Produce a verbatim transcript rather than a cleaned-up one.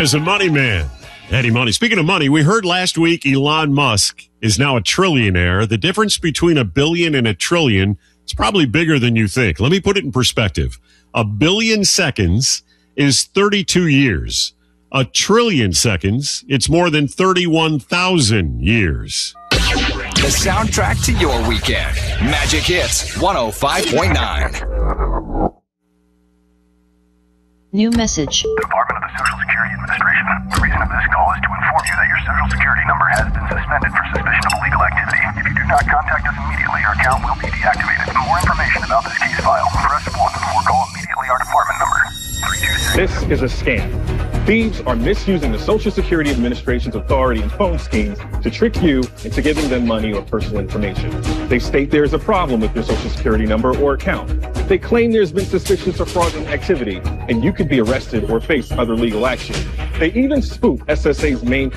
is a money man. Eddie Money. Speaking of money, we heard last week Elon Musk is now a trillionaire. The difference between a billion and a trillion is probably bigger than you think. Let me put it in perspective. A billion seconds is thirty-two years. A trillion seconds, it's more than thirty-one thousand years. The soundtrack to your weekend. Magic Hits one oh five point nine. New message. Department of the Social Security Administration. The reason of this call is to inform you that your Social Security number has been suspended for suspicion of illegal activity. If you do not contact us immediately, your account will be deactivated. For more information about this case file, press one or call immediately our department number. three two six. This is a scam. Thieves are misusing the Social Security Administration's authority and phone schemes to trick you into giving them money or personal information. They state there is a problem with your Social Security number or account. They claim there's been suspicions of fraudulent activity, and you could be arrested or face other legal action. They even spoof S S A's main